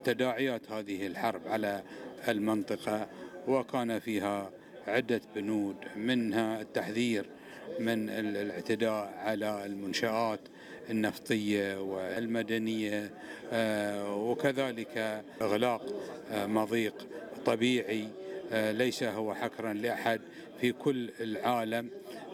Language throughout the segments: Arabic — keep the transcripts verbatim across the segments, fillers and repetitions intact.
تداعيات هذه الحرب على المنطقة، وكان فيها عدة بنود، منها التحذير من الاعتداء على المنشآت النفطية والمدنية، وكذلك إغلاق مضيق طبيعي ليس هو حكرا لأحد في كل العالم،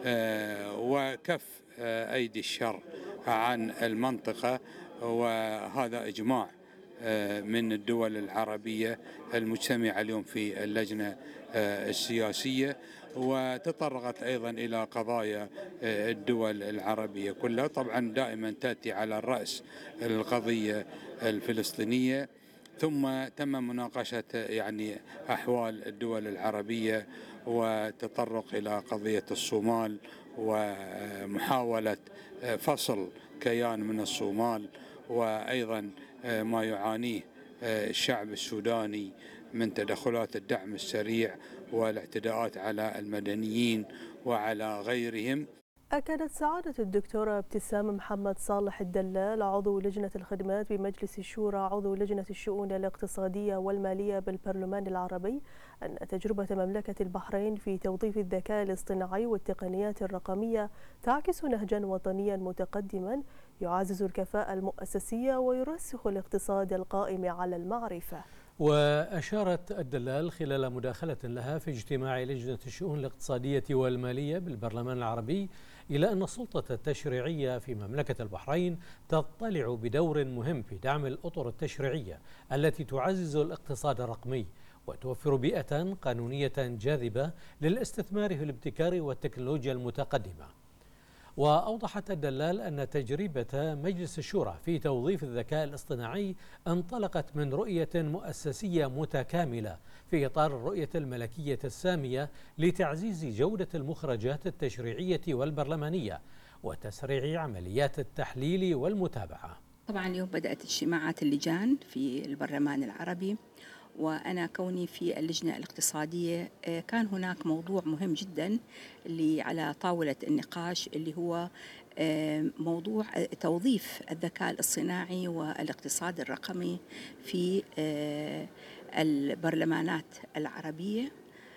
وكف أيدي الشر عن المنطقة. وهذا إجماع من الدول العربية المجتمعة اليوم في اللجنة السياسية، وتطرقت أيضا إلى قضايا الدول العربية كلها. طبعا دائما تأتي على الرأس القضية الفلسطينية، ثم تم مناقشة يعني أحوال الدول العربية، وتطرق إلى قضية الصومال ومحاولة فصل كيان من الصومال، وأيضا ما يعانيه الشعب السوداني من تدخلات الدعم السريع والاعتداءات على المدنيين وعلى غيرهم. أكدت سعادة الدكتورة ابتسام محمد صالح الدلال عضو لجنة الخدمات بمجلس الشورى عضو لجنة الشؤون الاقتصادية والمالية بالبرلمان العربي أن تجربة مملكة البحرين في توظيف الذكاء الاصطناعي والتقنيات الرقمية تعكس نهجا وطنيا متقدما يعزز الكفاءة المؤسسية ويرسخ الاقتصاد القائم على المعرفة. وأشارت الدلال خلال مداخلة لها في اجتماع لجنة الشؤون الاقتصادية والمالية بالبرلمان العربي إلى أن السلطة التشريعية في مملكة البحرين تضطلع بدور مهم في دعم الأطر التشريعية التي تعزز الاقتصاد الرقمي وتوفر بيئة قانونية جاذبة للاستثمار في الابتكار والتكنولوجيا المتقدمة. وأوضحت الدلال أن تجربة مجلس الشورى في توظيف الذكاء الاصطناعي انطلقت من رؤية مؤسسية متكاملة في إطار الرؤية الملكية السامية لتعزيز جودة المخرجات التشريعية والبرلمانية وتسريع عمليات التحليل والمتابعة. طبعا اليوم بدأت اجتماعات اللجان في البرلمان العربي، وأنا كوني في اللجنة الاقتصادية كان هناك موضوع مهم جدا اللي على طاولة النقاش اللي هو موضوع توظيف الذكاء الاصطناعي والاقتصاد الرقمي في البرلمانات العربية،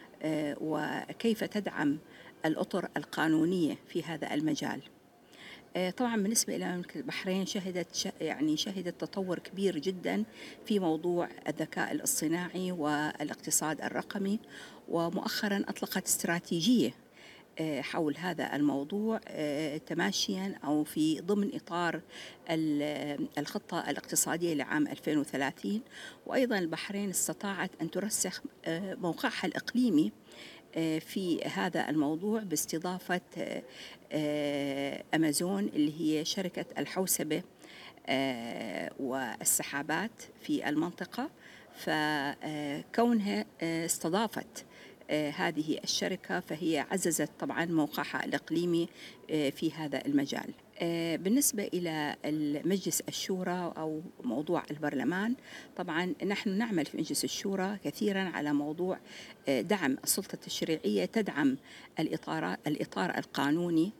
وكيف تدعم الأطر القانونية في هذا المجال. طبعا بالنسبة إلى مملكة البحرين شهدت يعني شهدت تطور كبير جدا في موضوع الذكاء الاصطناعي والاقتصاد الرقمي، ومؤخرا أطلقت استراتيجية حول هذا الموضوع تماشيا أو في ضمن إطار الخطة الاقتصادية لعام ألفين وثلاثين. وأيضا البحرين استطاعت أن ترسخ موقعها الإقليمي في هذا الموضوع باستضافة أمازون اللي هي شركة الحوسبة والسحابات في المنطقة، فكونها استضافت هذه الشركة فهي عززت طبعا موقعها الإقليمي في هذا المجال. بالنسبة إلى مجلس الشورى أو موضوع البرلمان، طبعا نحن نعمل في مجلس الشورى كثيرا على موضوع دعم السلطة التشريعية، تدعم الإطار, الإطار القانوني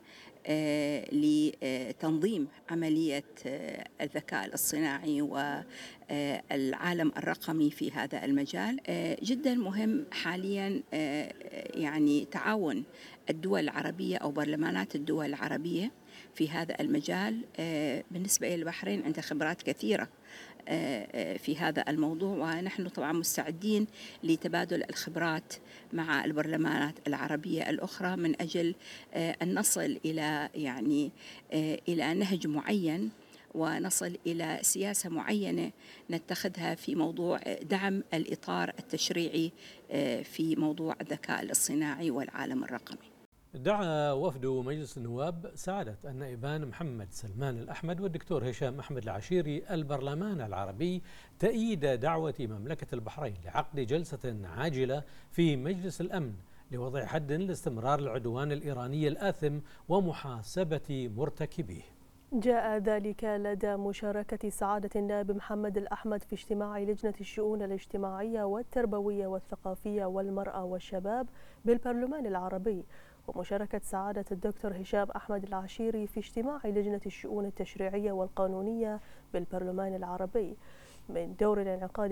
لتنظيم عملية الذكاء الاصطناعي والعالم الرقمي في هذا المجال. جدا مهم حاليا يعني تعاون الدول العربية أو برلمانات الدول العربية في هذا المجال. بالنسبة إلى البحرين عندها خبرات كثيرة في هذا الموضوع، ونحن طبعا مستعدين لتبادل الخبرات مع البرلمانات العربية الأخرى من أجل أن نصل إلى يعني إلى نهج معين ونصل إلى سياسة معينة نتخذها في موضوع دعم الإطار التشريعي في موضوع الذكاء الاصطناعي والعالم الرقمي. دعا وفد مجلس النواب سعادة النائبان محمد سلمان الأحمد والدكتور هشام أحمد العشيري البرلمان العربي تأييد دعوة مملكة البحرين لعقد جلسة عاجلة في مجلس الأمن لوضع حد لاستمرار العدوان الإيراني الآثم ومحاسبة مرتكبيه. جاء ذلك لدى مشاركة سعادة النائب محمد الأحمد في اجتماع لجنة الشؤون الاجتماعية والتربوية والثقافية والمرأة والشباب بالبرلمان العربي، ومشاركة سعادة الدكتور هشام أحمد العشيري في اجتماع لجنة الشؤون التشريعية والقانونية بالبرلمان العربي. من دور الانعقاد